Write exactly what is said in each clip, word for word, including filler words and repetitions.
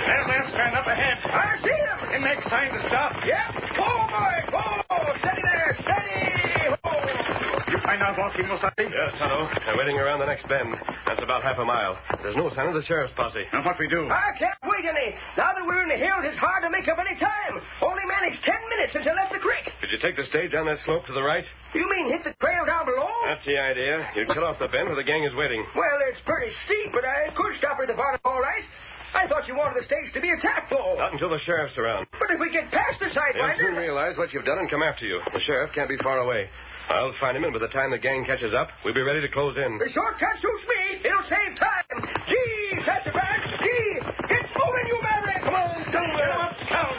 There's that man up ahead. I see him. He makes sign to stop. Yep. Whoa, boys. Whoa. Steady there. Steady. Whoa. You find out walking, Mosabi? Yes, Tonto. They're waiting around the next bend. That's about half a mile. There's no sign of the sheriff's posse. And what we do? I can't wait any. Now that we're in the hills, it's hard to make up any time. Only managed ten minutes since I left the creek. Did you take the stage down that slope to the right? You mean hit the trail down below? That's the idea. You cut off the bend where the gang is waiting. Well, it's pretty steep, but I could stop at the bottom all right. I thought you wanted the stage to be a tactful. Not until the sheriff's around. But if we get past the He'll soon sidewinder... realize what you've done and come after you. The sheriff can't be far away. I'll find him, and by the time the gang catches up, we'll be ready to close in. The shortcut suits me. It'll save time. Gee, Sassafras. Gee, get moving, you maverick. Come on, Silver. Get 'em up, Scout.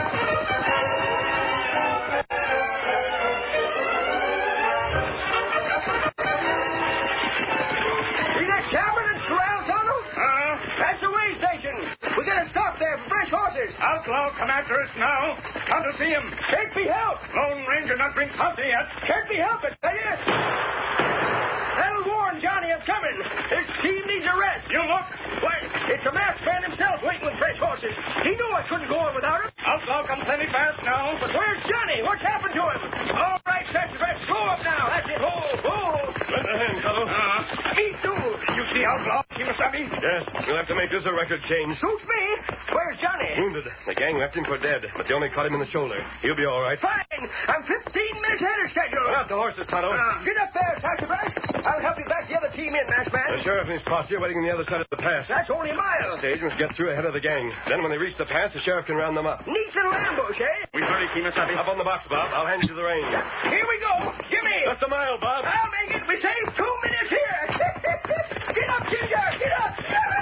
See that cabin and corral tunnel? Uh, That's a way station. We gotta stop there for fresh horses. outlaw come after us now. Come to see him. Can't be helped. Lone Ranger not bring posse yet. Can't be helped, I tell you. That'll warn Johnny I'm coming. This team needs a rest. You look. Why, it's a masked man himself waiting with fresh horses. He knew I couldn't go on without him. Outlaw come plenty fast now. But where's Johnny? What's happened to him? All right, Sassafras, slow up now. That's it. Hold, hold. Lend a hand, Tonto. Uh, Me too. you see Outlaw, Kimasabi? Yes, we'll have to make this a record change. Suits me. Where's Johnny? Wounded. The gang left him for dead, but they only caught him in the shoulder. He'll be all right. Fine. I'm fifteen minutes ahead of schedule. Put out the horses, Tonto. Uh, get up there, Sassafras. I'll help you back the other team in, masked man. The sheriff and his posse are waiting on the other side of the pass. That's only a mile. The stage must get through ahead of the gang. Then when they reach the pass, the sheriff can round them up. Neat little ambush, eh? We hurry, Kimasabi. Up on the box, Bob. I'll hand you the reins. Here we go. Give me. Just a mile, Bob. I'll make it. We saved two minutes here. Get up, Ginger. Get up.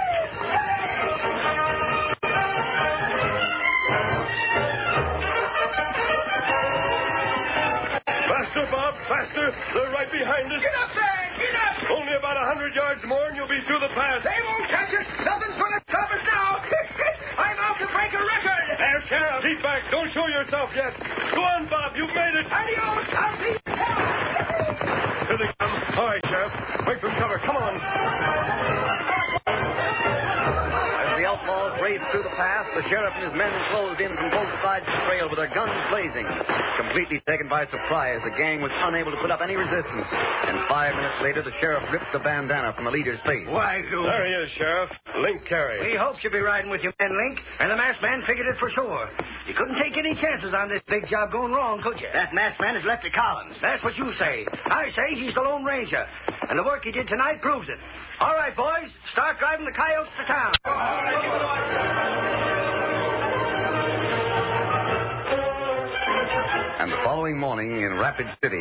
Faster, Bob, faster. They're right behind us. Get up there. Get up. Only about a hundred yards more and you'll be through the pass. They won't catch us. Nothing's going to stop us now. I'm out to break a record. There, Sheriff. Keep back. Don't show yourself yet. Go on, Bob. You've made it. Adios. I'll see you. Here they come. All right, Sheriff. Break some cover. Come on. As the outlaws raced through the pass, the sheriff and his men closed in from both sides of the trail with their guns blazing. Completely taken by surprise, the gang was unable to put up any resistance. And five minutes later, the sheriff ripped the bandana from the leader's face. Why, you... There he is, Sheriff. Link Carey. We hoped you'd be riding with your men, Link. And the masked man figured it for sure. You couldn't take any chances on this big job going wrong, could you? That masked man is Lefty Collins. That's what you say. I say he's the Lone Ranger. And the work he did tonight proves it. All right, boys. Start driving the coyotes to town. And the following morning in Rapid City.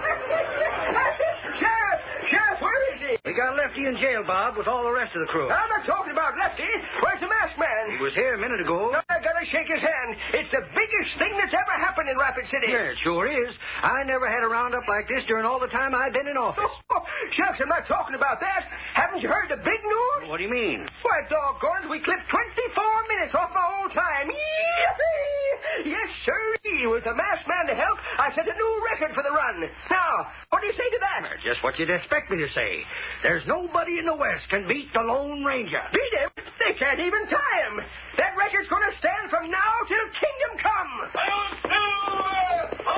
Sheriff! Sheriff, where is he? We got Lefty in jail, Bob, with all the rest of the crew. I'm not talking about Lefty. Where's the masked man? He was here a minute ago. I gotta shake his hand. It's the biggest thing that's ever happened in Rapid City. Yeah, it sure is. I never had a roundup like this during all the time I've been in office. Oh, shucks, I'm not talking about that. Haven't you heard the big news? What do you mean? Why, doggone, we clipped twenty-four minutes off my old time. Yippee! Yes, sir. With the masked man to help, I set a new record for the run. Now, what do you say to that? Just what you'd expect me to say. There's nobody in the West can beat the Lone Ranger. Beat him? They can't even tie him. That record's going to stand from now till kingdom come.